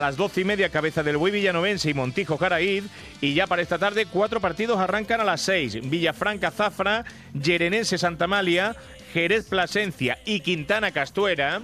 A las 12:30, Cabeza del Buey Villanovense y Montijo Jaraíz. Y ya para esta tarde, 4 partidos arrancan a las 6. Villafranca Zafra, Llerenense Santa Amalia, Jerez Plasencia y Quintana Castuera.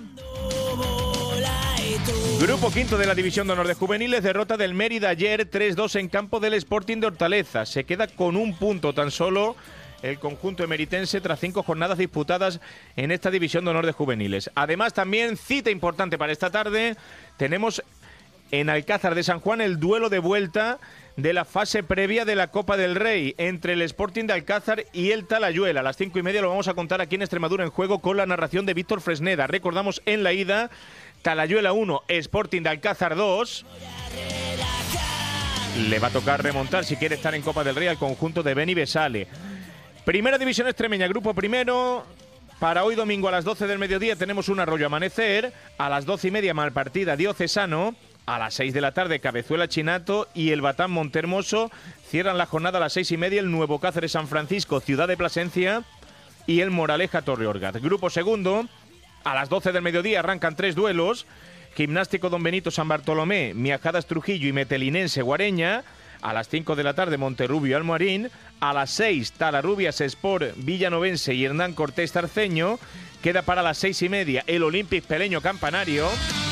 Grupo quinto de la División de Honor de Juveniles, derrota del Mérida ayer 3-2 en campo del Sporting de Hortaleza. Se queda con un punto tan solo el conjunto emeritense tras 5 jornadas disputadas en esta División de Honor de Juveniles. Además, también cita importante para esta tarde, tenemos en Alcázar de San Juan el duelo de vuelta de la fase previa de la Copa del Rey entre el Sporting de Alcázar y el Talayuela. A las 5:30 lo vamos a contar aquí en Extremadura en Juego con la narración de Víctor Fresneda. Recordamos en la ida, Talayuela 1, Sporting de Alcázar 2. Le va a tocar remontar si quiere estar en Copa del Rey al conjunto de Beni Besale. Primera División Extremeña, grupo primero. Para hoy domingo a las 12 del mediodía tenemos un Arroyo Amanecer. A las 12:30 Malpartida Diocesano. A las 6 de la tarde, Cabezuela Chinato y el Batán Montermoso. Cierran la jornada a las 6:30 el Nuevo Cáceres San Francisco, Ciudad de Plasencia y el Moraleja Torre Orgaz. Grupo segundo, a las 12 del mediodía arrancan 3 duelos. Gimnástico Don Benito San Bartolomé, Miajadas Trujillo y Metelinense Guareña. A las 5 de la tarde, Monterrubio Almoharín. A las 6, Talarrubias Sport Villanovense y Hernán Cortés Tarceño. Queda para las 6:30 el Olympic Peleño Campanario.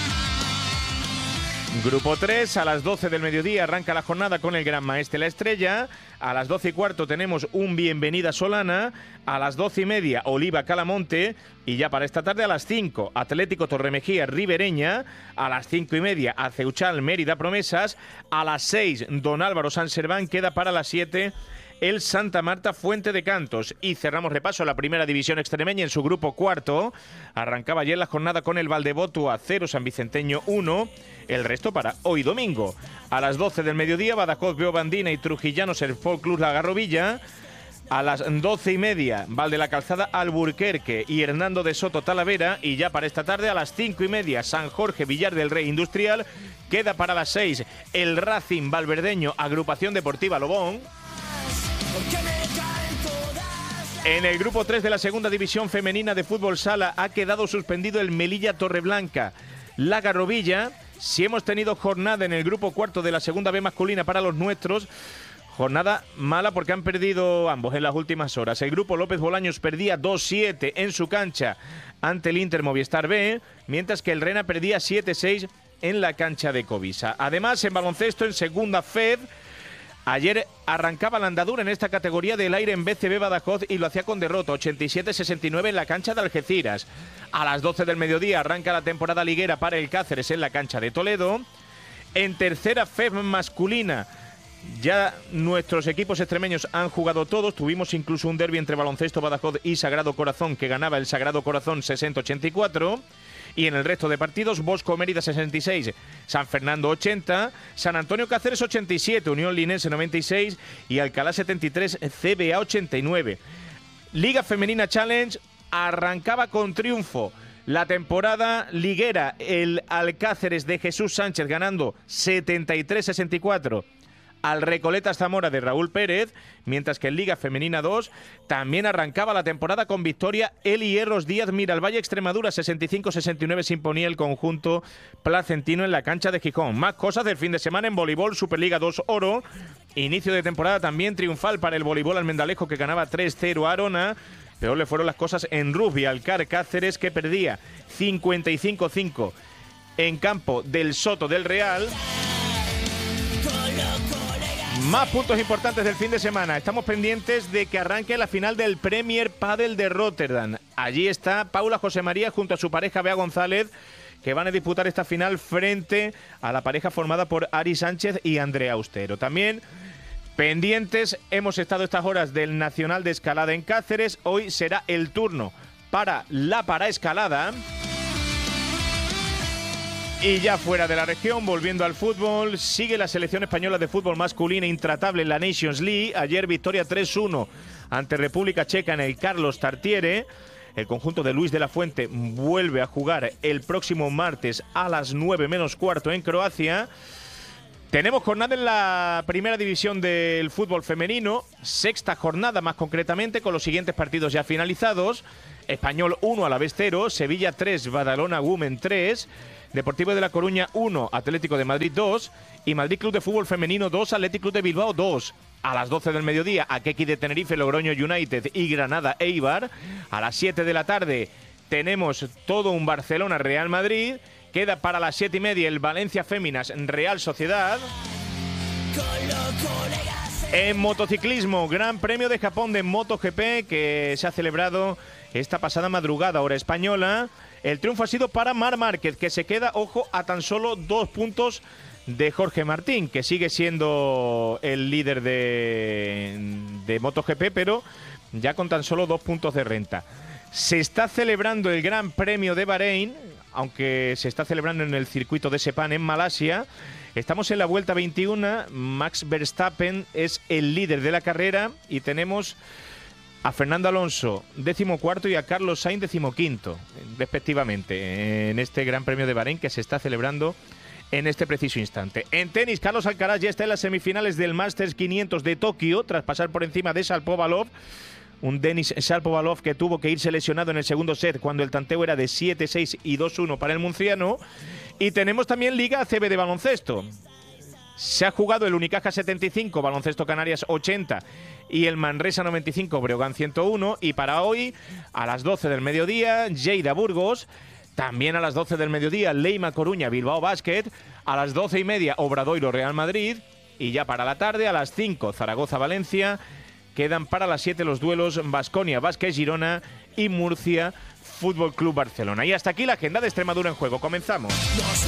Grupo 3, a las 12 del mediodía arranca la jornada con el Gran Maestre La Estrella. A las 12:15 tenemos un Bienvenida Solana. A las 12:30 Oliva Calamonte. Y ya para esta tarde a las 5, Atlético Torremejía Ribereña. A las 5:30 Aceuchal Mérida Promesas. A las 6 Don Álvaro San Serván. Queda para las 7 el Santa Marta Fuente de Cantos. Y cerramos repaso a la primera división extremeña en su grupo cuarto. Arrancaba ayer la jornada con el Valdevotua 0, San Vicenteño 1. El resto para hoy domingo. A las 12 del mediodía, Badajoz Beobandina y Trujillanos el Folk Club La Garrovilla. A las 12:30, Valde la Calzada Alburquerque y Hernando de Soto Talavera. Y ya para esta tarde, a las 5:30, San Jorge Villar del Rey Industrial. Queda para las 6 el Racing Valverdeño Agrupación Deportiva Lobón. En el grupo 3 de la segunda división femenina de fútbol sala ha quedado suspendido el Melilla Torreblanca La Garrovilla. Si hemos tenido jornada en el grupo cuarto de la segunda B masculina para los nuestros, jornada mala porque han perdido ambos en las últimas horas. El grupo López Bolaños perdía 2-7 en su cancha ante el Inter Movistar B, mientras que el Rena perdía 7-6 en la cancha de Covisa. Además, en baloncesto, en segunda FED, ayer arrancaba la andadura en esta categoría del aire en BCB Badajoz y lo hacía con derrota, 87-69 en la cancha de Algeciras. A las 12 del mediodía arranca la temporada liguera para el Cáceres en la cancha de Toledo. En tercera FEB masculina, ya nuestros equipos extremeños han jugado todos. Tuvimos incluso un derbi entre Baloncesto Badajoz y Sagrado Corazón, que ganaba el Sagrado Corazón 60-84. Y en el resto de partidos, Bosco Mérida 66, San Fernando 80, San Antonio Cáceres 87, Unión Linense 96 y Alcalá 73, CBA 89. Liga Femenina Challenge arrancaba con triunfo la temporada liguera, el Alcáceres de Jesús Sánchez ganando 73-64 al Recoletas Zamora de Raúl Pérez, mientras que en Liga Femenina 2 también arrancaba la temporada con victoria el Hierros Díaz Miralvalle Extremadura 65-69 se imponía el conjunto placentino en la cancha de Gijón. Más cosas del fin de semana en voleibol, Superliga 2 Oro, inicio de temporada también triunfal para el voleibol Almendalejo que ganaba 3-0 a Arona. Peor le fueron las cosas en rugby al CAR Cáceres que perdía 55-5 en campo del Soto del Real. Más puntos importantes del fin de semana. Estamos pendientes de que arranque la final del Premier Padel de Rotterdam. Allí está Paula José María junto a su pareja Bea González, que van a disputar esta final frente a la pareja formada por Ari Sánchez y Andrea Austero. También pendientes hemos estado estas horas del Nacional de Escalada en Cáceres. Hoy será el turno para la paraescalada. Y ya fuera de la región, volviendo al fútbol, sigue la selección española de fútbol masculina intratable en la Nations League. Ayer victoria 3-1 ante República Checa en el Carlos Tartiere. El conjunto de Luis de la Fuente vuelve a jugar el próximo martes a las 9 menos cuarto en Croacia. Tenemos jornada en la primera división del fútbol femenino, sexta jornada más concretamente, con los siguientes partidos ya finalizados. Español 1, Alavés 0, Sevilla 3, Badalona Women 3, Deportivo de La Coruña 1, Atlético de Madrid 2 y Madrid Club de Fútbol Femenino 2, Athletic Club de Bilbao 2. A las 12 del mediodía, Athletic de Tenerife, Logroño United y Granada Eibar. A las 7 de la tarde tenemos todo un Barcelona Real Madrid. Queda para las 7:30 el Valencia Féminas Real Sociedad. En motociclismo, Gran Premio de Japón de MotoGP que se ha celebrado esta pasada madrugada, hora española. El triunfo ha sido para Marc Márquez, que se queda, ojo, a tan solo 2 puntos de Jorge Martín, que sigue siendo el líder de MotoGP, pero ya con tan solo 2 puntos de renta. Se está celebrando el Gran Premio de Bahrein, aunque se está celebrando en el circuito de Sepang en Malasia. Estamos en la vuelta 21, Max Verstappen es el líder de la carrera y tenemos a Fernando Alonso 14º y a Carlos Sainz 15º, respectivamente, en este Gran Premio de Bahrein que se está celebrando en este preciso instante. En tenis, Carlos Alcaraz ya está en las semifinales del Masters 500 de Tokio, tras pasar por encima de Shapovalov. Un Denis Shapovalov que tuvo que irse lesionado en el segundo set cuando el tanteo era de 7-6 y 2-1 para el murciano. Y tenemos también Liga ACB de baloncesto. Se ha jugado el Unicaja 75, Baloncesto Canarias 80 y el Manresa 95, Breogán 101. Y para hoy, a las 12 del mediodía, Lleida Burgos. También a las 12 del mediodía, Leima Coruña, Bilbao Basket. A las 12:30, Obradoiro Real Madrid. Y ya para la tarde, a las 5, Zaragoza Valencia. Quedan para las 7 los duelos Baskonia Basket Girona y Murcia Fútbol Club Barcelona. Y hasta aquí la agenda de Extremadura en Juego. Comenzamos.